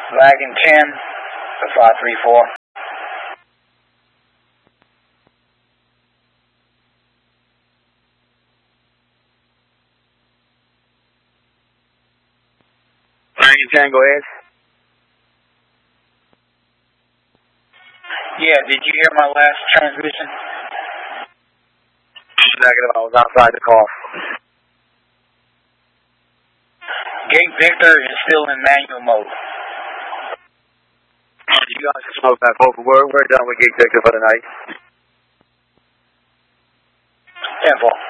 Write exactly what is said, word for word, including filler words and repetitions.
Wagon ten for five three four. Wagon ten, go ahead. Yeah, did you hear my last transmission? Negative, I was outside the car. Gate Victor is still in manual mode. You guys can smoke that over. We're, we're done with Gate Victor for the night. ten four.